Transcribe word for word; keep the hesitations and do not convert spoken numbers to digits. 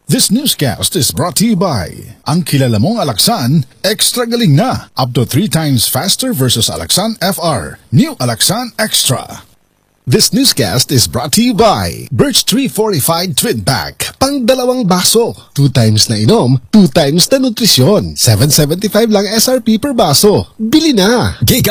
This newscast is brought to you by ang kilala mong Alaxan, extra galing na, up to three times faster versus Alaxan F R. New Alaxan Extra. This newscast is brought to you by Birch Tree Fortified Twin Pack. Pang dalawang baso. Two times na inom, two times na nutrisyon. seven seventy-five lang S R P per baso. Bili na!